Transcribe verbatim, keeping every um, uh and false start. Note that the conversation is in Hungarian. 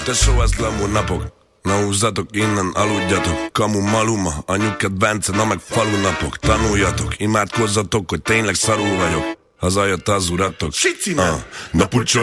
Tesó, ez glamour napok. Na húzzatok innen, aludjatok. Kamu maluma, anyukat Bence, na meg falunapok. Tanuljatok, imádkozzatok, hogy tényleg szarul vagyok. Hazajött az uratok. Sici, man. Na pucsolj